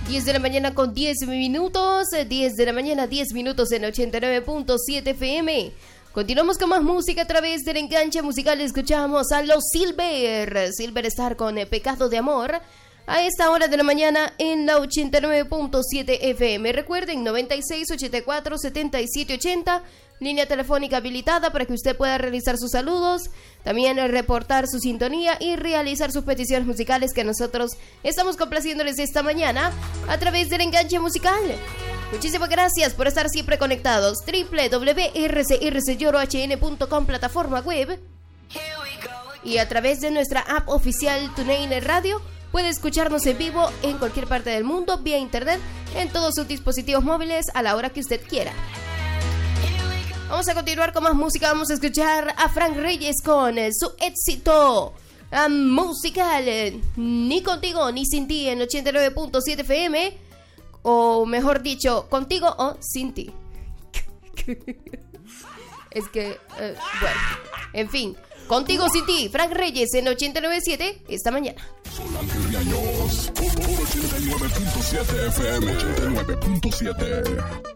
10 de la mañana con 10 minutos. 10 de la mañana, 10 minutos en 89.7 FM. Continuamos con más música a través del enganche musical. Escuchamos a los Silver. Silver Star con Pecado de Amor. A esta hora de la mañana en la 89.7 FM. Recuerden, 96 84 77 80. Línea telefónica habilitada para que usted pueda realizar sus saludos, también reportar su sintonía y realizar sus peticiones musicales que nosotros estamos complaciéndoles esta mañana a través del enganche musical. Muchísimas gracias por estar siempre conectados. www.rcrcllorohn.com, plataforma web, y a través de nuestra app oficial TuneIn Radio. Puede escucharnos en vivo en cualquier parte del mundo vía internet en todos sus dispositivos móviles a la hora que usted quiera. Vamos a continuar con más música. Vamos a escuchar a Frank Reyes con su éxito musical Ni Contigo Ni Sin Ti en 89.7 FM. O mejor dicho, Contigo o Sin Ti. Es que, bueno, en fin, Contigo o Sin Ti, Frank Reyes en 89.7 esta mañana. Ángel Riaños, 89.7 FM, 89.7.